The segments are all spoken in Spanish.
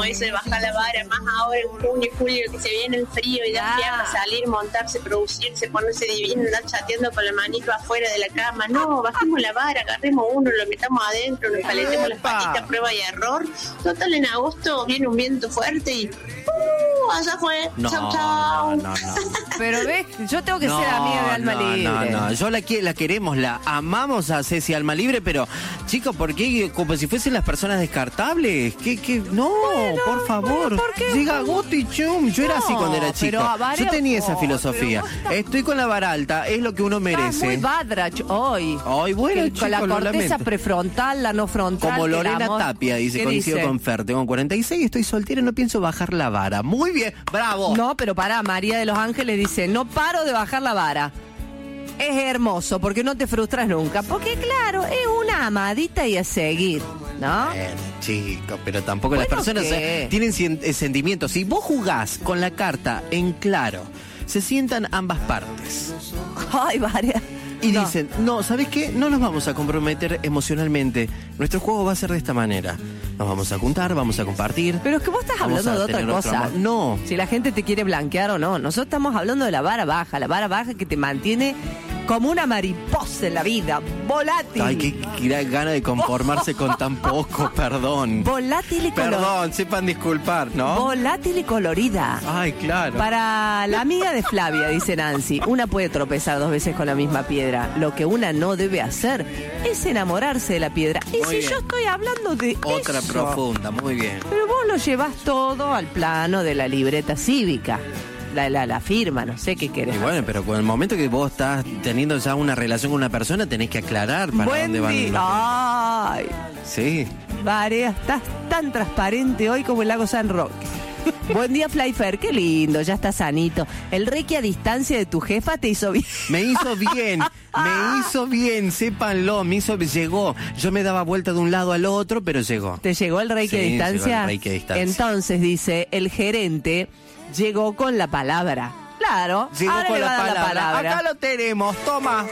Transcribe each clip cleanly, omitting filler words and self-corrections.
como eso de bajar la vara, más ahora en junio y julio que se viene el frío y da fiaca salir, montarse, producirse, ponerse divino, andar chateando con la manito afuera de la cama. No, bajemos la vara, agarremos uno, lo metamos adentro, nos calentemos las patitas, prueba y error. Total, en agosto viene un viento fuerte y allá fue. Chau. No. Pero ves, yo tengo que ser amiga de Alma Libre. No, yo la queremos, la amamos a Ceci Alma Libre, pero chicos, ¿por qué? Como si fuesen las personas descartables. ¿Qué? No, bueno, por favor. ¿Por qué? Llega Guti Chum. Yo era así cuando era chica. Yo tenía esa filosofía. Estoy con la vara alta, es lo que uno merece. Estás muy badrach hoy. Hoy, bueno, chicos, con la corteza prefrontal, la no frontal. Como Lorena Tapia dice, coincido con Fer. Tengo 46, estoy soltera y no pienso bajar la vara. Muy bien, bravo. No, pero pará, María de los Ángeles dice, no paro de bajar la vara. Es hermoso, porque no te frustras nunca. Porque claro, es una amadita y a seguir, ¿no? Chicos, pero tampoco las personas tienen sentimientos. Si vos jugás con la carta en claro, se sientan ambas partes. Ay, varias. Y dicen, no, ¿sabés qué? No nos vamos a comprometer emocionalmente. Nuestro juego va a ser de esta manera. Nos vamos a juntar, vamos a compartir. Pero es que vos estás hablando de otra cosa. No. Si la gente te quiere blanquear o no. Nosotros estamos hablando de la vara baja que te mantiene como una mariposa en la vida, volátil. Ay, qué gana de conformarse con tan poco, perdón. Volátil y colorida. Perdón, sepan disculpar, ¿no? Volátil y colorida. Ay, claro. Para la amiga de Flavia, dice Nancy, una puede tropezar 2 veces con la misma piedra. Lo que una no debe hacer es enamorarse de la piedra. Y muy si bien. Yo estoy hablando de otra eso, profunda, muy bien. Pero vos lo llevas todo al plano de la libreta cívica. La firma, no sé qué querés. Y bueno, hacer. pero con el momento que vos estás teniendo ya una relación con una persona, tenés que aclarar para dónde van. Ay. Sí. Varea, estás tan transparente hoy como el lago San Roque. Buen día, Flyfer, qué lindo, ya estás sanito. El reiki a distancia de tu jefa te hizo bien. Me hizo bien, sépanlo, llegó. Yo me daba vuelta de un lado al otro, pero llegó. ¿Te llegó el reiki a distancia? Llegó el reiki a distancia. Entonces, dice, el gerente llegó con la palabra. Claro, llegó ahora con le va a dar la palabra. Acá lo tenemos, toma.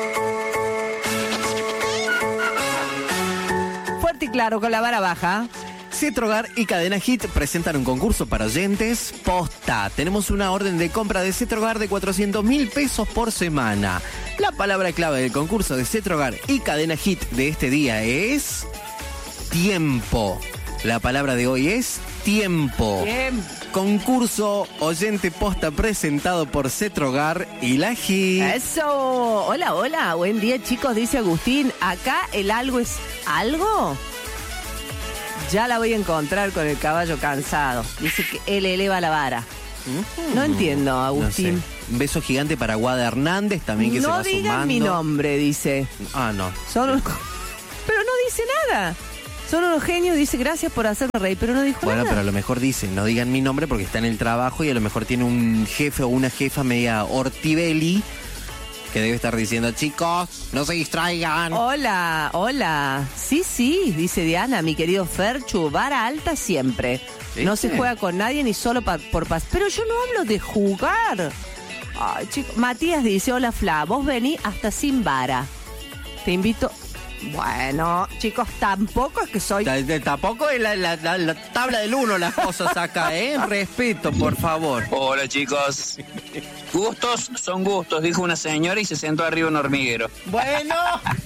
Fuerte y claro, con la vara baja. Cetrogar y Cadena Hit presentan un concurso para oyentes posta. Tenemos una orden de compra de Cetrogar de 400.000 pesos por semana. La palabra clave del concurso de Cetrogar y Cadena Hit de este día es tiempo. La palabra de hoy es tiempo. Concurso oyente posta presentado por Cetrogar y la Hit. Eso. Hola, buen día, chicos, dice Agustín. Acá el algo es algo. Ya la voy a encontrar con el caballo cansado. Dice que él eleva la vara. No entiendo, Agustín. No sé. Un beso gigante para Guada Hernández también, que se va sumando. No digan mi nombre, dice. No. Pero no dice nada. Son unos genios, dice gracias por hacerme reír, pero no dijo nada. Bueno, pero a lo mejor dice, no digan mi nombre porque está en el trabajo y a lo mejor tiene un jefe o una jefa media Ortibelli que debe estar diciendo, chicos, no se distraigan. Hola. Sí, dice Diana, mi querido Ferchu, vara alta siempre. ¿Sí? No se juega con nadie ni solo por paz. Pero yo no hablo de jugar. Ay, chicos. Matías dice, hola Fla, vos vení hasta sin vara. Te invito. Bueno, chicos, tampoco es que soy... Tampoco es la tabla del 1 las cosas acá, ¿eh? Respeto, por favor. Hola, chicos. Gustos son gustos, dijo una señora y se sentó arriba un hormiguero. Bueno.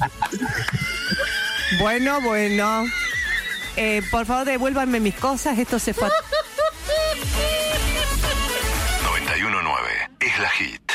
Por favor, devuélvanme mis cosas, esto se fue... 91.9 es la Hit.